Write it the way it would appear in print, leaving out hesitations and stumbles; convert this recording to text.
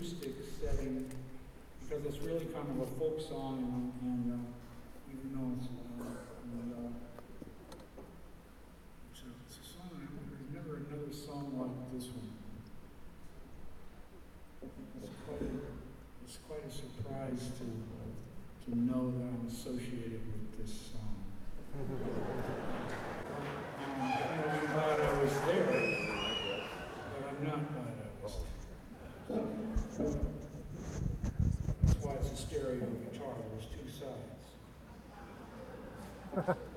acoustic setting, because it's really kind of a folk song, and even though it's a song, there's never another song like this one. It's quite a surprise to know that I'm associated with this song. I'm glad I was there, but I'm not glad I was there. That's why it's a stereo guitar. There's two sides.